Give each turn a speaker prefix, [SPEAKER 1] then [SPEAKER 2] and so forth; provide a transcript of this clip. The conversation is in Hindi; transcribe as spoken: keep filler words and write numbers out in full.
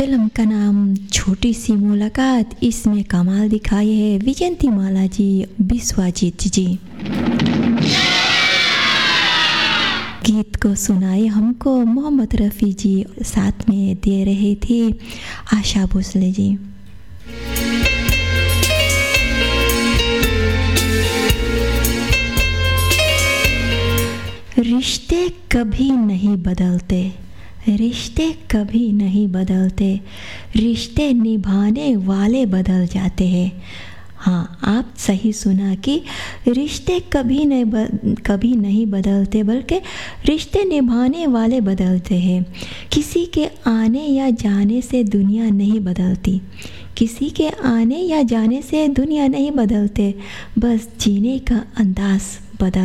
[SPEAKER 1] फिल्म का नाम छोटी सी मुलाकात। इसमें कमाल दिखाई है विजयंतीमाला जी, विश्वजीत जी। गीत को सुनाए हमको मोहम्मद रफ़ी जी, साथ में दे रहे थे आशा भोसले जी। रिश्ते कभी नहीं बदलते, रिश्ते कभी नहीं बदलते, रिश्ते निभाने वाले बदल जाते हैं। हाँ, आप सही सुना कि रिश्ते कभी नहीं ब, कभी नहीं बदलते, बल्कि रिश्ते निभाने वाले बदलते हैं। किसी के आने या जाने से दुनिया नहीं बदलती, किसी के आने या जाने से दुनिया नहीं बदलते, बस जीने का अंदाज़ बदल